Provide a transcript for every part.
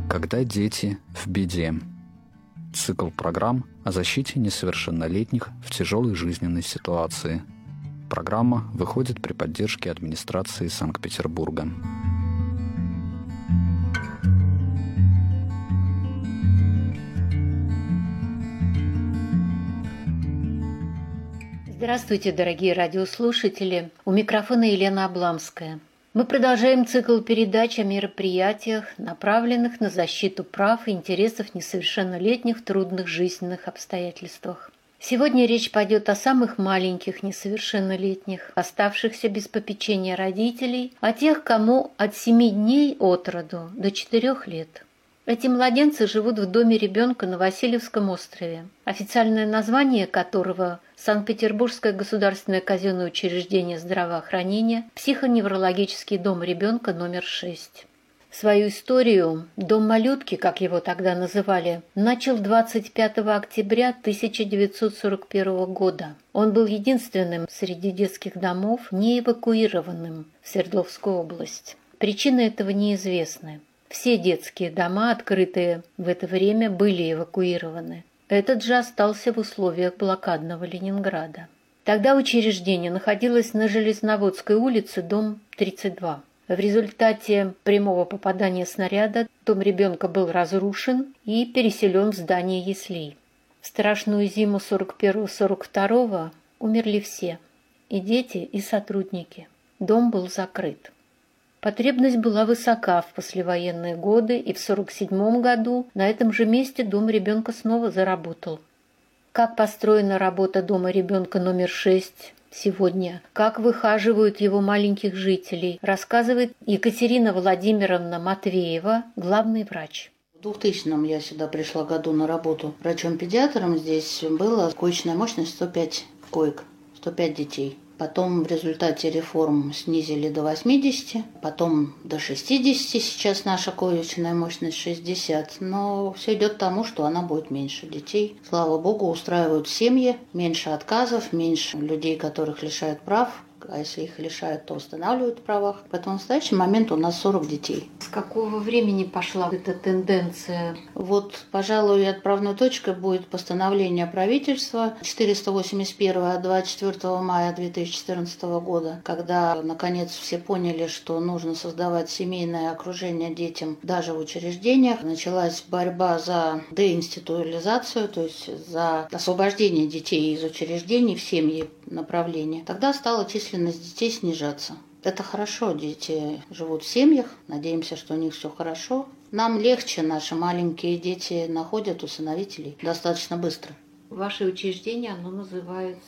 Когда дети в беде. Цикл программ о защите несовершеннолетних в тяжелой жизненной ситуации. Программа выходит при поддержке администрации Санкт-Петербурга. Здравствуйте, дорогие радиослушатели! У микрофона Елена Обламская. Мы продолжаем цикл передач о мероприятиях, направленных на защиту прав и интересов несовершеннолетних в трудных жизненных обстоятельствах. Сегодня речь пойдет о самых маленьких несовершеннолетних, оставшихся без попечения родителей, о тех, кому от 7 дней от роду до 4 лет. Эти младенцы живут в доме ребенка на Васильевском острове, официальное название которого – Санкт-Петербургское государственное казенное учреждение здравоохранения, психоневрологический дом ребенка номер 6. Свою историю «Дом малютки», как его тогда называли, начал 25 октября 1941 года. Он был единственным среди детских домов, не эвакуированным в Свердловскую область. Причины этого неизвестны. Все детские дома, открытые в это время, были эвакуированы. Этот же остался в условиях блокадного Ленинграда. Тогда учреждение находилось на Железноводской улице, дом 32. В результате прямого попадания снаряда дом ребенка был разрушен и переселен в здание яслей. В страшную зиму 41-42 умерли все – и дети, и сотрудники. Дом был закрыт. Потребность была высока в послевоенные годы, и в 1947 году на этом же месте дом ребенка снова заработал. Как построена работа дома ребенка номер 6 сегодня, как выхаживают его маленьких жителей, рассказывает Екатерина Владимировна Матвеева, главный врач. В 2000-м я сюда пришла году на работу врачом-педиатром. Здесь была коечная мощность 105 коек, 105 детей. Потом в результате реформ снизили до 80, потом до 60, сейчас наша коечная мощность 60. Но все идет к тому, что она будет меньше детей. Слава богу, устраивают семьи, меньше отказов, меньше людей, которых лишают прав. А если их лишают, то восстанавливают в правах. Поэтому в настоящий момент у нас 40 детей. С какого времени пошла эта тенденция? Вот, пожалуй, отправной точкой будет постановление правительства 481 от 24 мая 2014 года, когда, наконец, все поняли, что нужно создавать семейное окружение детям даже в учреждениях. Началась борьба за деинституализацию, то есть за освобождение детей из учреждений в семьи направления. Тогда стала численность детей снижаться. Это хорошо, дети живут в семьях, надеемся, что у них все хорошо. Нам легче, наши маленькие дети находят усыновителей достаточно быстро. Ваше учреждение, оно называется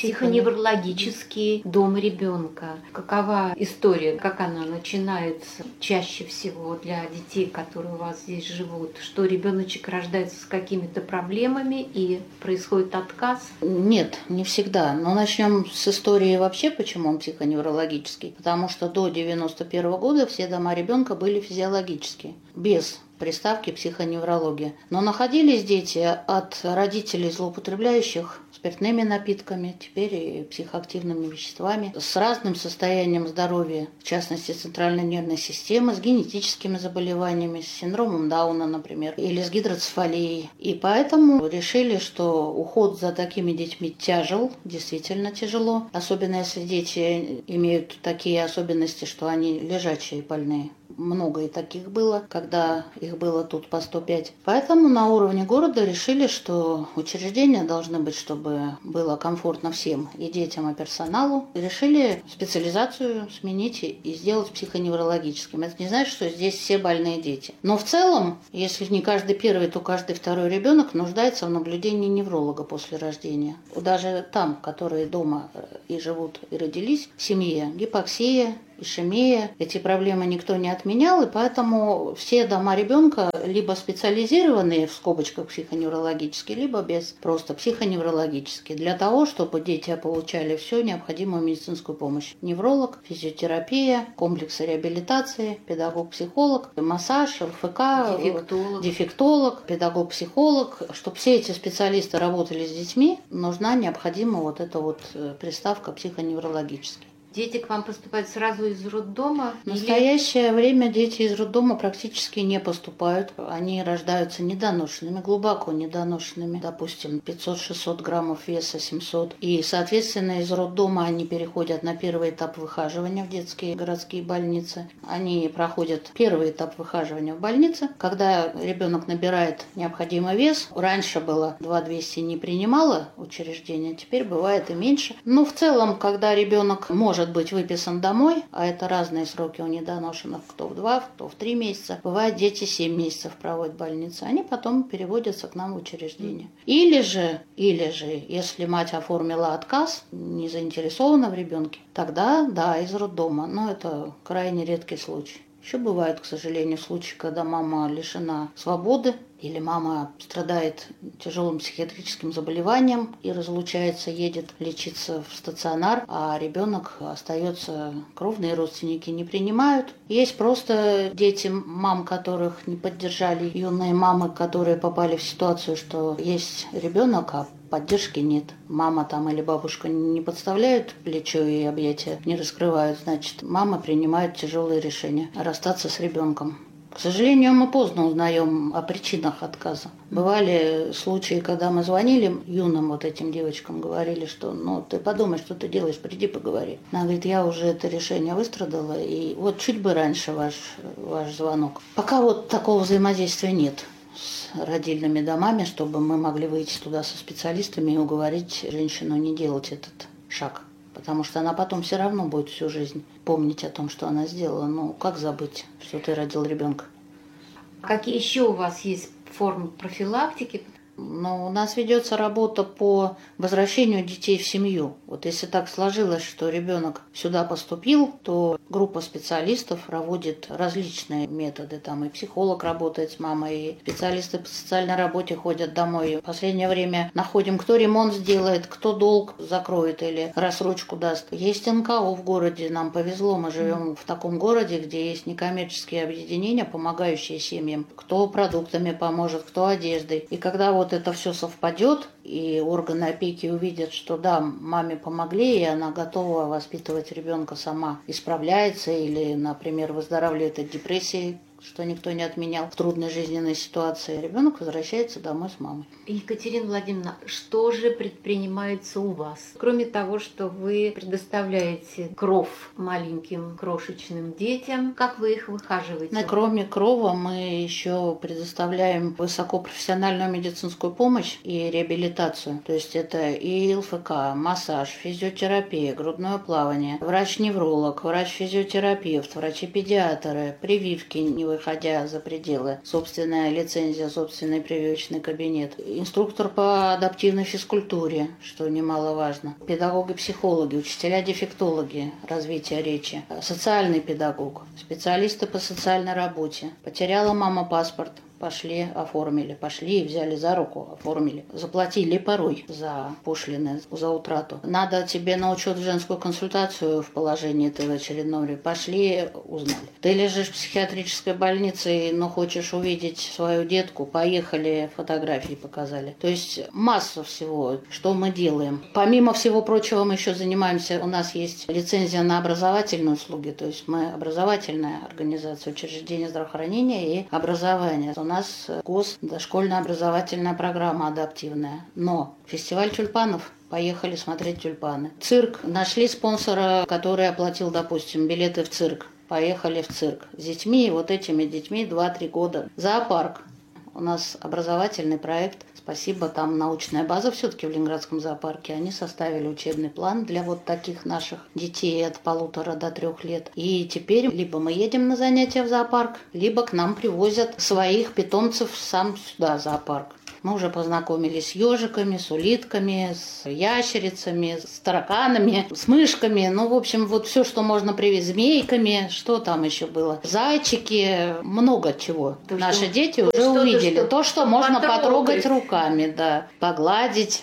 психоневрологический дом ребенка. Какова история, как она начинается чаще всего для детей, которые у вас здесь живут? Что ребеночек рождается с какими-то проблемами и происходит отказ? Нет, не всегда. Но начнем с истории вообще, почему он психоневрологический. Потому что до 1991 года все дома ребенка были физиологические, без приставки психоневрология. Но находились дети от родителей, злоупотребляющих спиртными напитками, теперь и психоактивными веществами, с разным состоянием здоровья, в частности, центральной нервной системы, с генетическими заболеваниями, с синдромом Дауна, например, или с гидроцефалией. И поэтому решили, что уход за такими детьми тяжел, действительно тяжело, особенно если дети имеют такие особенности, что они лежачие и больные. Много и таких было, когда их было тут по 105. Поэтому на уровне города решили, что учреждения должны быть, чтобы было комфортно всем, и детям, и персоналу. И решили специализацию сменить и сделать психоневрологическим. Это не значит, что здесь все больные дети. Но в целом, если не каждый первый, то каждый второй ребенок нуждается в наблюдении невролога после рождения. Даже там, которые дома и живут, и родились в семье, гипоксия, ишемия. Эти проблемы никто не отменял, и поэтому все дома ребенка либо специализированные, в скобочках психоневрологические, либо без, просто психоневрологические, для того, чтобы дети получали всю необходимую медицинскую помощь. Невролог, физиотерапия, комплексы реабилитации, педагог-психолог, массаж, ЛФК, дефектолог, педагог-психолог. Чтобы все эти специалисты работали с детьми, нужна необходима вот эта вот приставка психоневрологический. Дети к вам поступают сразу из роддома? В настоящее время дети из роддома практически не поступают. Они рождаются недоношенными, глубоко недоношенными. Допустим, 500-600 граммов веса, 700. И, соответственно, из роддома они переходят на первый этап выхаживания в детские городские больницы. Они проходят первый этап выхаживания в больнице, когда ребенок набирает необходимый вес. Раньше было 2200 не принимало учреждение, теперь бывает и меньше. Но в целом, когда ребенок может быть выписан домой, а это разные сроки у недоношенных, кто в 2, кто в 3 месяца. Бывает, дети 7 месяцев проводят в больнице. Они потом переводятся к нам в учреждение. Или же, если мать оформила отказ, не заинтересована в ребенке, тогда, да, из роддома. Но это крайне редкий случай. Еще бывают, к сожалению, случаи, когда мама лишена свободы, или мама страдает тяжелым психиатрическим заболеванием и разлучается, едет лечиться в стационар, а ребенок остается, кровные родственники не принимают. Есть просто дети мам, которых не поддержали, юные мамы, которые попали в ситуацию, что есть ребенок, а поддержки нет. Мама там или бабушка не подставляют плечо и объятия не раскрывают, значит, мама принимает тяжелые решения расстаться с ребенком. К сожалению, мы поздно узнаем о причинах отказа. Бывали случаи, когда мы звонили юным вот этим девочкам, говорили, что ты подумай, что ты делаешь, приди поговори. Она говорит, я уже это решение выстрадала, и вот чуть бы раньше ваш звонок. Пока вот такого взаимодействия нет с родильными домами, чтобы мы могли выйти туда со специалистами и уговорить женщину не делать этот шаг. Потому что она потом все равно будет всю жизнь помнить о том, что она сделала. Как забыть, что ты родил ребенка? Какие еще у вас есть формы профилактики? У нас ведется работа по возвращению детей в семью. Вот если так сложилось, что ребенок сюда поступил, то группа специалистов проводит различные методы. Там и психолог работает с мамой, и специалисты по социальной работе ходят домой. В последнее время находим, кто ремонт сделает, кто долг закроет или рассрочку даст. Есть НКО в городе, нам повезло, мы живем в таком городе, где есть некоммерческие объединения, помогающие семьям. Кто продуктами поможет, кто одеждой. И когда вот это все совпадет, и органы опеки увидят, что да, маме помогли, и она готова воспитывать ребенка сама, исправляется или, например, выздоравливает от депрессии, что никто не отменял в трудной жизненной ситуации, ребенок возвращается домой с мамой. Екатерина Владимировна, что же предпринимается у вас? Кроме того, что вы предоставляете кров маленьким крошечным детям, как вы их выхаживаете? Кроме крова мы еще предоставляем высокопрофессиональную медицинскую помощь и реабилитацию. То есть это и ЛФК, массаж, физиотерапия, грудное плавание, врач-невролог, врач-физиотерапевт, врачи-педиатры, прививки, не выходя за пределы, собственная лицензия, собственный прививочный кабинет, инструктор по адаптивной физкультуре, что немаловажно, педагоги-психологи, учителя-дефектологи, развитие речи, социальный педагог, специалисты по социальной работе. Потеряла мама паспорт. Пошли, оформили, пошли и взяли за руку, оформили. Заплатили порой за пошлины, за утрату. Надо тебе на учет в женскую консультацию в положении ты в очередном время. Пошли, узнали. Ты лежишь в психиатрической больнице, но хочешь увидеть свою детку, поехали, фотографии показали. То есть масса всего, что мы делаем. Помимо всего прочего мы еще занимаемся, у нас есть лицензия на образовательные услуги, то есть мы образовательная организация, учреждение здравоохранения и образования. У нас дошкольная образовательная программа адаптивная. Но фестиваль тюльпанов. Поехали смотреть тюльпаны. Цирк. Нашли спонсора, который оплатил, допустим, билеты в цирк. Поехали в цирк. С детьми, вот этими детьми 2-3 года. Зоопарк. У нас образовательный проект. Спасибо, там научная база все-таки в Ленинградском зоопарке. Они составили учебный план для вот таких наших детей от 1,5 до 3 лет. И теперь либо мы едем на занятия в зоопарк, либо к нам привозят своих питомцев сам сюда, в зоопарк. Мы уже познакомились с ежиками, с улитками, с ящерицами, с тараканами, с мышками. В общем, вот все, что можно привезти, змейками, что там еще было. Зайчики, много чего. Наши дети уже увидели. То, что можно потрогать руками, да, погладить.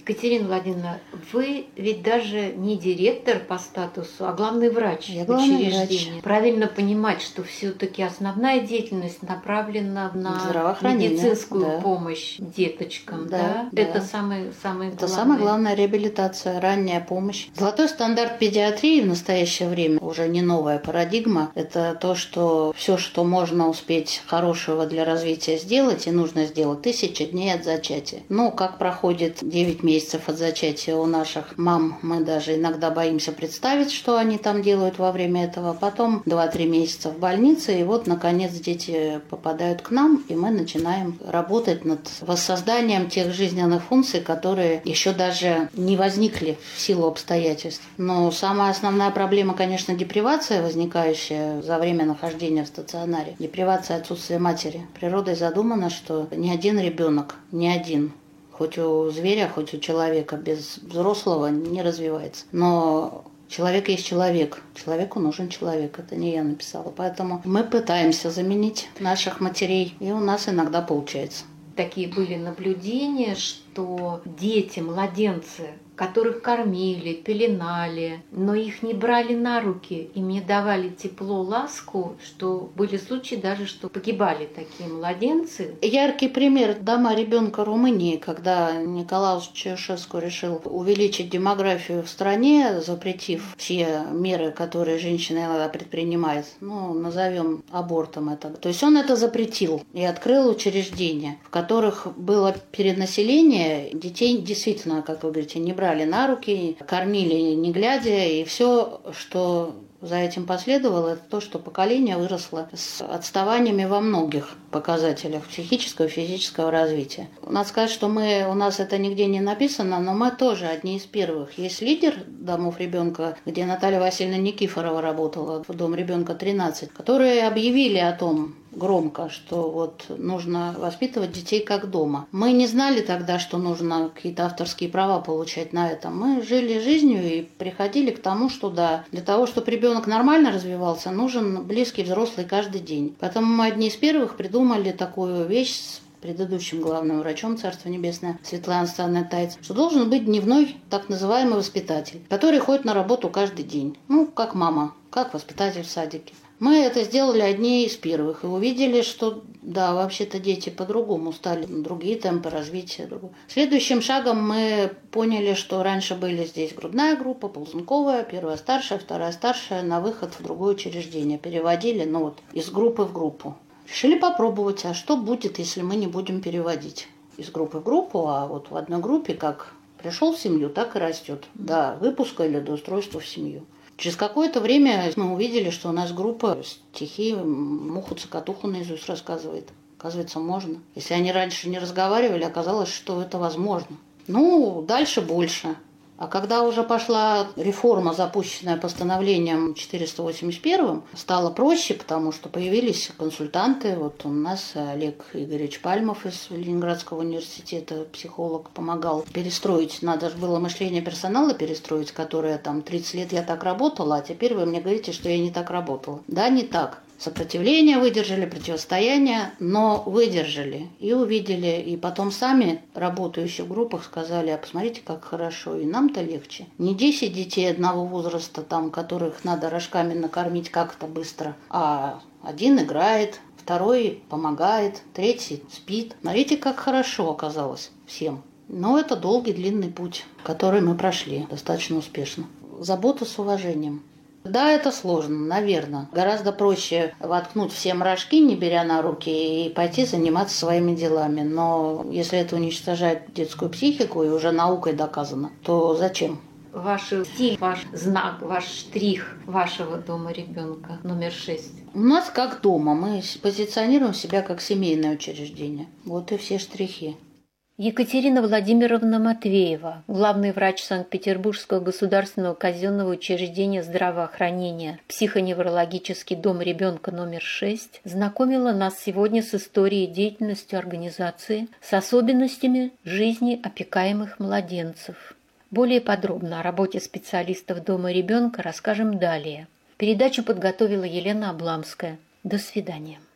Екатерина Владимировна, вы ведь даже не директор по статусу, а главный врач учреждения. Правильно понимать, что все-таки основная деятельность направлена на медицинскую помощь деточкам, да? Это самое главное. Это самая главная реабилитация, ранняя помощь. Золотой стандарт педиатрии в настоящее время уже не новая парадигма. Это то, что все, что можно успеть хорошего для развития сделать, и нужно сделать 1000 дней от зачатия. Ну, как проходит 9 месяцев от зачатия у наших мам, мы даже иногда боимся представить, что они там делают во время этого. Потом 2-3 месяца в больнице, и вот, наконец, дети попадают к нам, и мы начинаем работать над воссозданием тех жизненных функций, которые еще даже не возникли в силу обстоятельств. Но самая основная проблема, конечно, депривация, возникающая за время нахождения в стационаре. Депривация отсутствия матери. Природой задумано, что ни один ребенок, ни один, хоть у зверя, хоть у человека, без взрослого не развивается. Но человек есть человек. Человеку нужен человек. Это не я написала. Поэтому мы пытаемся заменить наших матерей. И у нас иногда получается. Такие были наблюдения, что дети, младенцы, которых кормили, пеленали, но их не брали на руки, им не давали тепло, ласку, что были случаи даже, что погибали такие младенцы. Яркий пример дома ребенка Румынии, когда Николаус Чаушеску решил увеличить демографию в стране, запретив все меры, которые женщина иногда предпринимает, назовем абортом это. То есть он это запретил и открыл учреждения, в которых было перенаселение, детей действительно, как вы говорите, не брали на руки, кормили не глядя, и все, что за этим последовало, это то, что поколение выросло с отставаниями во многих показателях психического и физического развития. Надо сказать, что у нас это нигде не написано, но мы тоже одни из первых. Есть лидер домов ребенка, где Наталья Васильевна Никифорова работала, в дом ребенка 13, которые объявили о том громко, что вот нужно воспитывать детей как дома. Мы не знали тогда, что нужно какие-то авторские права получать на этом. Мы жили жизнью и приходили к тому, что да, для того, чтобы ребенок нормально развивался, нужен близкий взрослый каждый день. Поэтому мы одни из первых придумали такую вещь с предыдущим главным врачом, Царство Небесное, Светлана Александровна Тайц, что должен быть дневной так называемый воспитатель, который ходит на работу каждый день. Как мама, как воспитатель в садике. Мы это сделали одни из первых и увидели, что да, вообще-то дети по-другому стали, другие темпы развития. Следующим шагом мы поняли, что раньше были здесь грудная группа, ползунковая, первая старшая, вторая старшая, на выход в другое учреждение. Переводили из группы в группу. Решили попробовать, а что будет, если мы не будем переводить из группы в группу, а вот в одной группе как пришел в семью, так и растет. До выпуска или до устройства в семью. Через какое-то время мы увидели, что у нас группа стихи муху-цокотуху наизусть рассказывает. Оказывается, можно. Если они раньше не разговаривали, оказалось, что это возможно. Дальше больше. А когда уже пошла реформа, запущенная постановлением 481, стало проще, потому что появились консультанты. Вот у нас Олег Игоревич Пальмов из Ленинградского университета, психолог, помогал перестроить. Надо же было мышление персонала перестроить, которое 30 лет я так работала, а теперь вы мне говорите, что я не так работала. Да, не так. Сопротивление выдержали, противостояние, но выдержали и увидели. И потом сами, работающие в группах, сказали, а посмотрите, как хорошо, и нам-то легче. Не 10 детей одного возраста, которых надо рожками накормить как-то быстро, а один играет, второй помогает, третий спит. Смотрите, как хорошо оказалось всем. Но это долгий, длинный путь, который мы прошли достаточно успешно. Забота с уважением. Да, это сложно, наверное. Гораздо проще воткнуть всем рожки, не беря на руки, и пойти заниматься своими делами. Но если это уничтожает детскую психику и уже наукой доказано, то зачем? Ваш стиль, ваш знак, ваш штрих вашего дома ребенка номер 6. У нас как дома. Мы позиционируем себя как семейное учреждение. Вот и все штрихи. Екатерина Владимировна Матвеева, главный врач Санкт-Петербургского государственного казенного учреждения здравоохранения «Психоневрологический дом ребенка номер 6», знакомила нас сегодня с историей и деятельностью организации, с особенностями жизни опекаемых младенцев. Более подробно о работе специалистов дома ребенка расскажем далее. Передачу подготовила Елена Обламская. До свидания.